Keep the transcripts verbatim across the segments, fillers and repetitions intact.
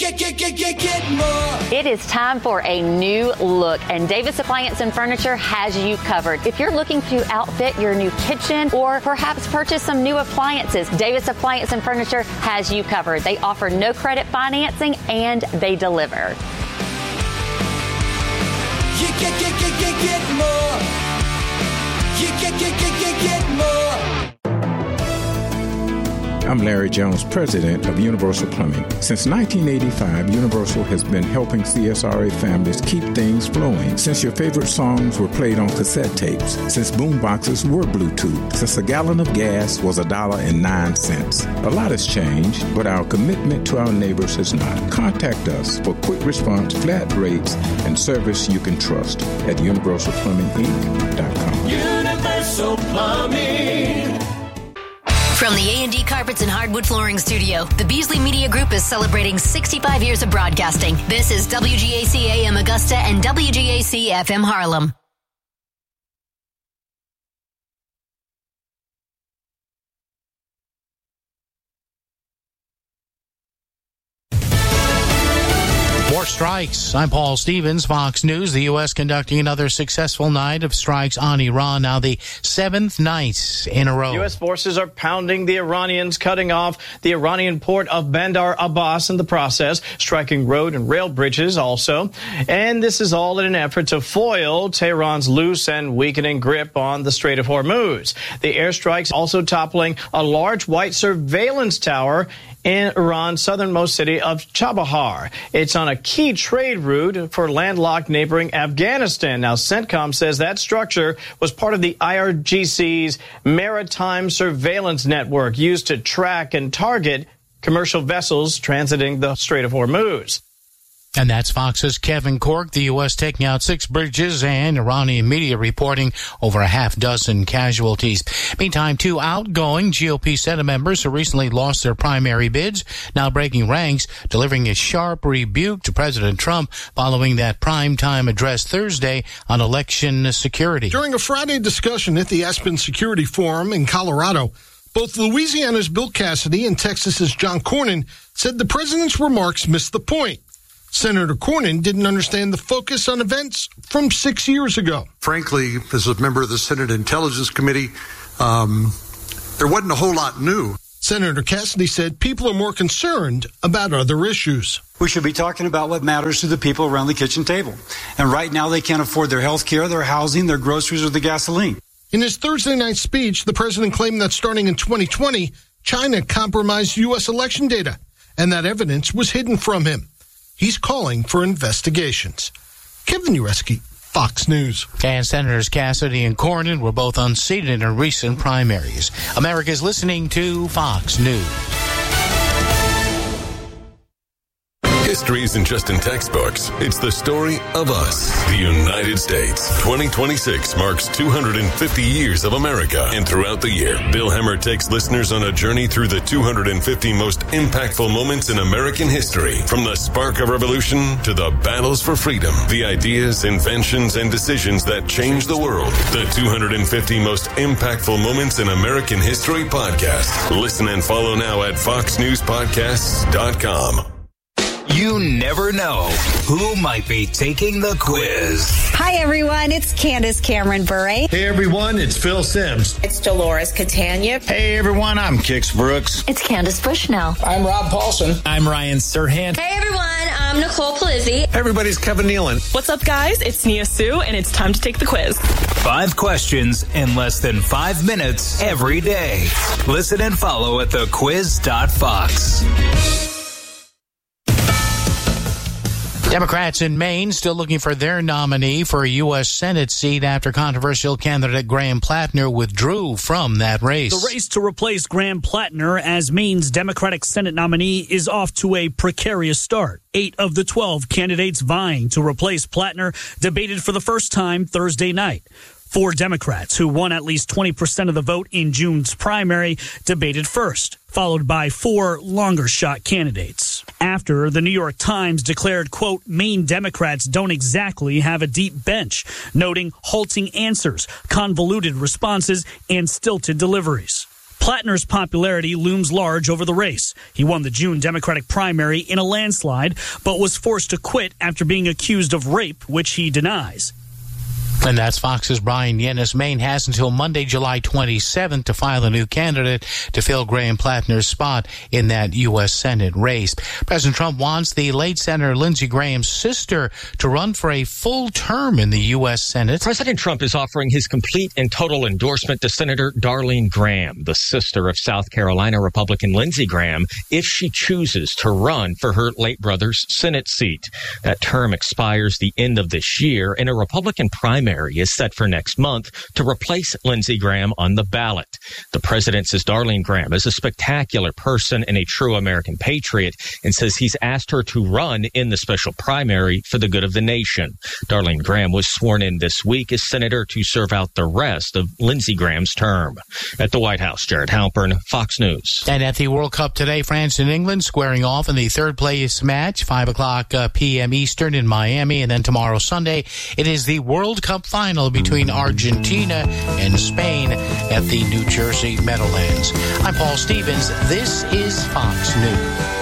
Get, get, get, get, get more. It is time for a new look, and Davis Appliance and Furniture has you covered. If you're looking to outfit your new kitchen or perhaps purchase some new appliances, Davis Appliance and Furniture has you covered. They offer no credit financing and they deliver. You get, get, get, get, get more. You get, get, get, get, get more. I'm Larry Jones, president of Universal Plumbing. Since nineteen eighty-five, Universal has been helping C S R A families keep things flowing. Since your favorite songs were played on cassette tapes, since boomboxes were Bluetooth, since a gallon of gas was a dollar and nine cents. A lot has changed, but our commitment to our neighbors has not. Contact us for quick response, flat rates, and service you can trust at universal plumbing inc dot com. Universal Plumbing. From the A and D Carpets and Hardwood Flooring Studio, the Beasley Media Group is celebrating sixty-five years of broadcasting. This is W G A C A M Augusta and W G A C F M Harlem. More strikes. I'm Paul Stevens, Fox News. The U S conducting another successful night of strikes on Iran, now the seventh night in a row. U S forces are pounding the Iranians, cutting off the Iranian port of Bandar Abbas in the process, striking road and rail bridges also. And this is all in an effort to foil Tehran's loose and weakening grip on the Strait of Hormuz. The airstrikes also toppling a large white surveillance tower in Iran's southernmost city of Chabahar. It's on a key trade route for landlocked neighboring Afghanistan. Now, CENTCOM says that structure was part of the I R G C's maritime surveillance network used to track and target commercial vessels transiting the Strait of Hormuz. And that's Fox's Kevin Cork. The U S taking out six bridges and Iranian media reporting over a half dozen casualties. Meantime, two outgoing G O P Senate members who recently lost their primary bids now breaking ranks, delivering a sharp rebuke to President Trump following that primetime address Thursday on election security. During a Friday discussion at the Aspen Security Forum in Colorado, both Louisiana's Bill Cassidy and Texas's John Cornyn said the president's remarks missed the point. Senator Cornyn didn't understand the focus on events from six years ago. Frankly, as a member of the Senate Intelligence Committee, um, there wasn't a whole lot new. Senator Cassidy said people are more concerned about other issues. We should be talking about what matters to the people around the kitchen table. And right now they can't afford their health care, their housing, their groceries, or the gasoline. In his Thursday night speech, the president claimed that starting in twenty twenty, China compromised U S election data, and that evidence was hidden from him. He's calling for investigations. Kevin Ureski, Fox News. And Senators Cassidy and Cornyn were both unseated in recent primaries. America's listening to Fox News. History isn't just in textbooks. It's the story of us, the United States. twenty twenty-six marks two hundred fifty years of America. And throughout the year, Bill Hemmer takes listeners on a journey through the two hundred fifty most impactful moments in American history. From the spark of revolution to the battles for freedom, the ideas, inventions, and decisions that changed the world. The two hundred fifty most impactful moments in American history podcast. Listen and follow now at fox news podcasts dot com. You never know who might be taking the quiz. Hi, everyone. It's Candace Cameron Bure. Hey, everyone. It's Phil Sims. It's Dolores Catania. Hey, everyone. I'm Kix Brooks. It's Candace Bushnell. I'm Rob Paulson. I'm Ryan Serhant. Hey, everyone. I'm Nicole Palizzi. Hey, everybody's Kevin Nealon. What's up, guys? It's Nia Sue, and it's time to take the quiz. Five questions in less than five minutes every day. Listen and follow at the quiz dot fox. Democrats in Maine still looking for their nominee for a U S Senate seat after controversial candidate Graham Plattner withdrew from that race. The race to replace Graham Plattner as Maine's Democratic Senate nominee is off to a precarious start. Eight of the twelve candidates vying to replace Plattner debated for the first time Thursday night. Four Democrats, who won at least twenty percent of the vote in June's primary, debated first, followed by four longer-shot candidates. After, the New York Times declared, quote, Maine Democrats don't exactly have a deep bench, noting halting answers, convoluted responses, and stilted deliveries. Plattner's popularity looms large over the race. He won the June Democratic primary in a landslide, but was forced to quit after being accused of rape, which he denies. And that's Fox's Brian Yennis. Maine has until Monday, July twenty-seventh to file a new candidate to fill Graham Plattner's spot in that U S Senate race. President Trump wants the late Senator Lindsey Graham's sister to run for a full term in the U S Senate. President Trump is offering his complete and total endorsement to Senator Darlene Graham, the sister of South Carolina Republican Lindsey Graham, if she chooses to run for her late brother's Senate seat. That term expires the end of this year, and a Republican primary is set for next month to replace Lindsey Graham on the ballot. The president says Darlene Graham is a spectacular person and a true American patriot, and says he's asked her to run in the special primary for the good of the nation. Darlene Graham was sworn in this week as senator to serve out the rest of Lindsey Graham's term. At the White House, Jared Halpern, Fox News. And at the World Cup today, France and England squaring off in the third place match, five o'clock uh, p m. Eastern in Miami. And then tomorrow, Sunday, it is the World Cup final between Argentina and Spain at the New Jersey Meadowlands. I'm Paul Stevens. This is Fox News.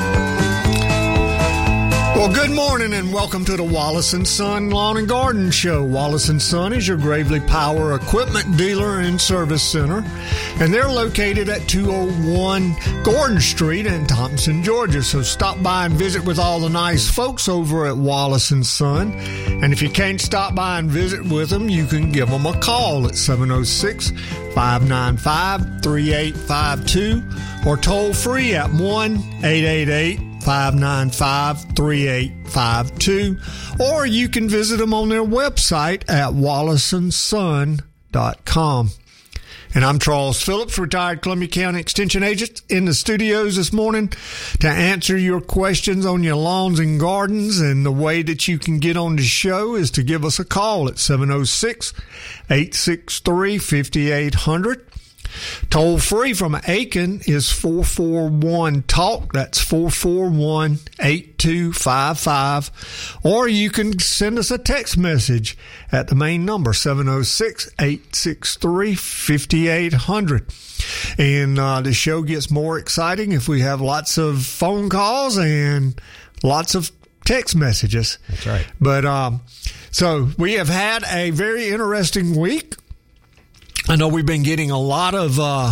Well, good morning and welcome to the Wallace and Son Lawn and Garden Show. Wallace and Son is your Gravely Power equipment dealer and service center, and they're located at two oh one Gordon Street in Thompson, Georgia. So stop by and visit with all the nice folks over at Wallace and Son. And if you can't stop by and visit with them, you can give them a call at seven oh six, five nine five, three eight five two or toll free at one eight eight eight, five nine five, three eight five two, or you can visit them on their website at wallace and son dot com. And I'm Charles Phillips, retired Columbia County Extension Agent, in the studios this morning to answer your questions on your lawns and gardens. And the way that you can get on the show is to give us a call at seven oh six, eight six three, five eight zero zero. Toll free from Aiken is four four one talk. That's four four one, eight two five five. Or you can send us a text message at the main number, seven oh six, eight six three, five eight zero zero. And uh, the show gets more exciting if we have lots of phone calls and lots of text messages. That's right. But um, so we have had a very interesting week. I know we've been getting a lot of uh,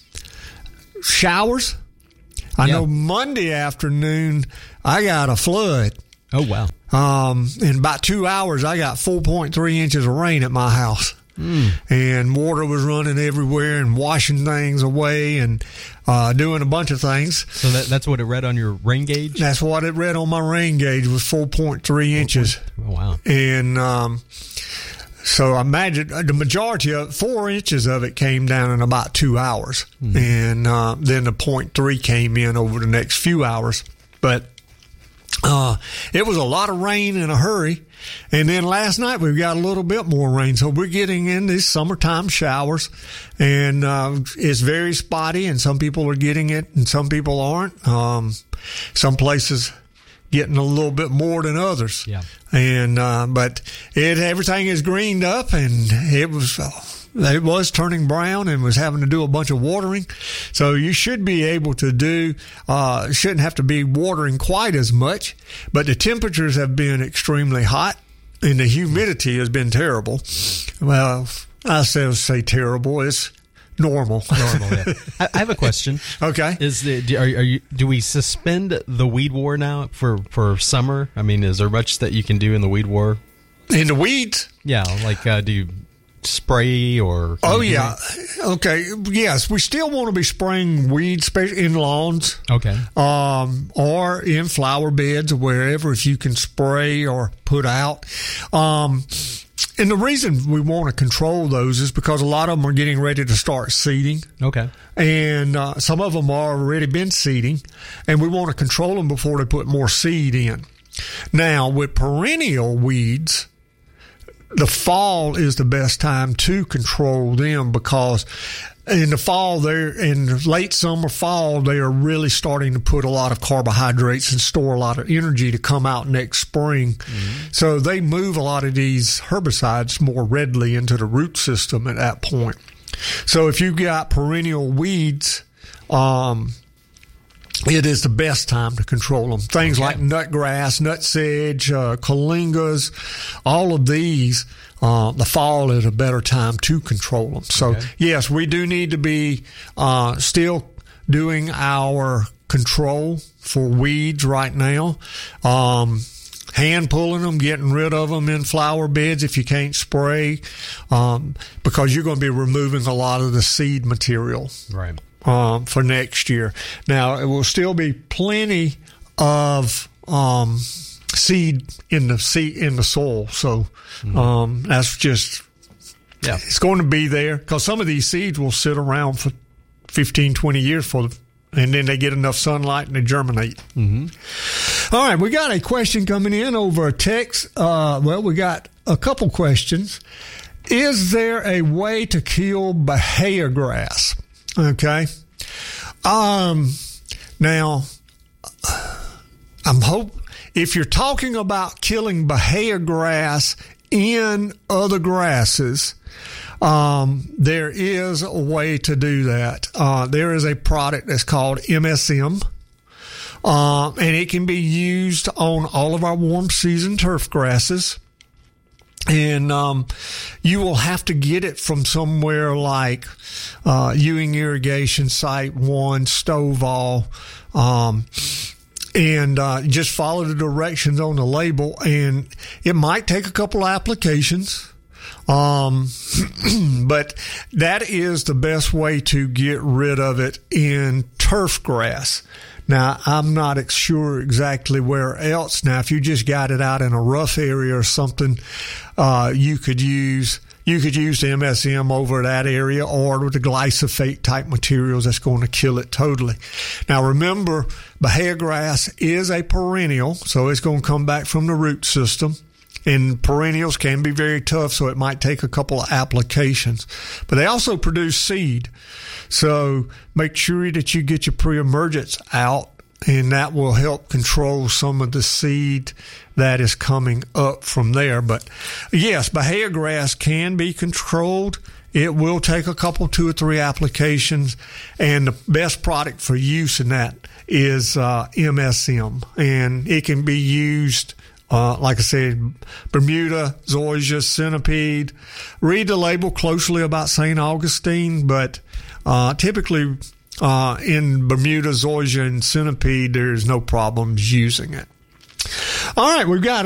showers. I yeah. know Monday afternoon I got a flood. Oh, wow. Um, in about two hours, I got four point three inches of rain at my house. Mm. And water was running everywhere and washing things away and uh, doing a bunch of things. So that, that's what it read on your rain gauge? That's what it read on my rain gauge, was four point three inches. Oh, wow. And um so I imagine the majority of four inches of it came down in about two hours. Mm-hmm. And uh, then the point three came in over the next few hours. But uh, it was a lot of rain in a hurry. And then last night we got a little bit more rain. So we're getting in these summertime showers. And uh, it's very spotty, and some people are getting it and some people aren't. Um, some places getting a little bit more than others. Yeah. And, uh, but it, everything is greened up, and it was, uh, it was turning brown and was having to do a bunch of watering. So you should be able to do, uh, shouldn't have to be watering quite as much, but the temperatures have been extremely hot and the humidity has been terrible. Well, I say, say terrible. It's normal. Normal, yeah. I, I have a question. Okay. Is the, are, are you, do we suspend the weed war now for, for summer? I mean, is there much that you can do in the weed war? In the weeds? Yeah, like uh, do you spray or... Oh, yeah. Okay. Yes, we still want to be spraying weeds in lawns. Okay. Um, or in flower beds or wherever, if you can spray or put out. Um, and the reason we want to control those is because a lot of them are getting ready to start seeding. Okay. And uh, some of them are already been seeding, and we want to control them before they put more seed in. Now, with perennial weeds, the fall is the best time to control them, because in the fall, they're in late summer, fall, they are really starting to put a lot of carbohydrates and store a lot of energy to come out next spring. Mm-hmm. So they move a lot of these herbicides more readily into the root system at that point. So if you've got perennial weeds, um, it is the best time to control them. Things okay. like nutgrass, nutsedge, uh, colingas, all of these, uh, the fall is a better time to control them. So, okay. yes, we do need to be uh, still doing our control for weeds right now. Um, hand pulling them, getting rid of them in flower beds if you can't spray, um, because you're going to be removing a lot of the seed material. Right. Um, for next year. Now, it will still be plenty of um, seed in the seed in the soil. So mm-hmm. um, that's just yeah. It's going to be there because some of these seeds will sit around for fifteen, twenty years for, and then they get enough sunlight and they germinate. Mm-hmm. All right, we got a question coming in over a text. Uh, well, we got a couple questions. Is there a way to kill Bahia grass? Okay. Um, now, I'm hope if you're talking about killing Bahia grass in other grasses, um, there is a way to do that. Uh, there is a product that's called M S M, uh, and it can be used on all of our warm season turf grasses. And um, you will have to get it from somewhere like uh, Ewing Irrigation Site One, Stovall, um, and uh, just follow the directions on the label. And it might take a couple applications, um, but that is the best way to get rid of it in turf grass. Now, I'm not sure exactly where else. Now, if you just got it out in a rough area or something, uh, you could use you could use the M S M over that area or with the glyphosate type materials that's going to kill it totally. Now, remember, Bahia grass is a perennial, so it's going to come back from the root system. And perennials can be very tough, so it might take a couple of applications. But they also produce seed. So make sure that you get your pre-emergence out, and that will help control some of the seed that is coming up from there. But yes, Bahia grass can be controlled. It will take a couple, two or three applications, and the best product for use in that is uh, M S M, and it can be used Uh, like I said, Bermuda, zoysia, centipede. Read the label closely about Saint Augustine, but uh, typically uh, in Bermuda, zoysia, and centipede, there's no problems using it. All right, we've got